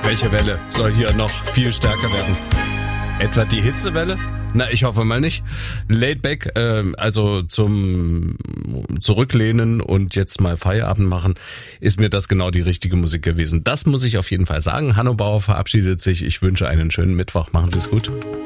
Welche Welle soll hier noch viel stärker werden? Etwa die Hitzewelle? Na, ich hoffe mal nicht. Laid back, also zum Zurücklehnen und jetzt mal Feierabend machen, ist mir das genau die richtige Musik gewesen. Das muss ich auf jeden Fall sagen. Hanno Bauer verabschiedet sich. Ich wünsche einen schönen Mittwoch. Machen Sie es gut.